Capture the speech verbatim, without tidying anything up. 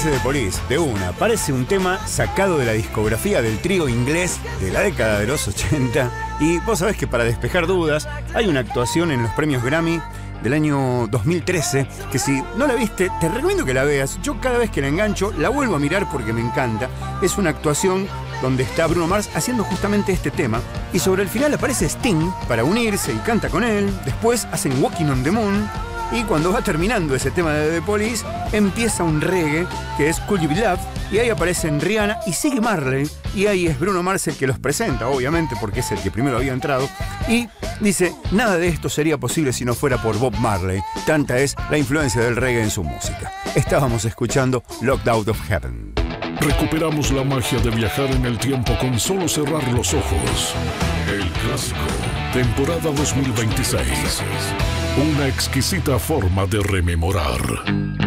parece The Police, de una. Parece un tema sacado de la discografía del trío inglés de la década de los ochenta. Y vos sabés que para despejar dudas, hay una actuación en los premios Grammy del año dos mil trece, que si no la viste, te recomiendo que la veas. Yo cada vez que la engancho, la vuelvo a mirar porque me encanta. Es una actuación donde está Bruno Mars haciendo justamente este tema, y sobre el final aparece Sting para unirse y canta con él. Después hacen Walking on the Moon, y cuando va terminando ese tema de The Police, empieza un reggae que es Could You Be Loved, y ahí aparecen Rihanna y sigue Marley, y ahí es Bruno Mars el que los presenta, obviamente, porque es el que primero había entrado, y dice: nada de esto sería posible si no fuera por Bob Marley. Tanta es la influencia del reggae en su música. Estábamos escuchando Locked Out of Heaven. Recuperamos la magia de viajar en el tiempo con solo cerrar los ojos. El clásico, temporada dos mil veintiséis. Una exquisita forma de rememorar.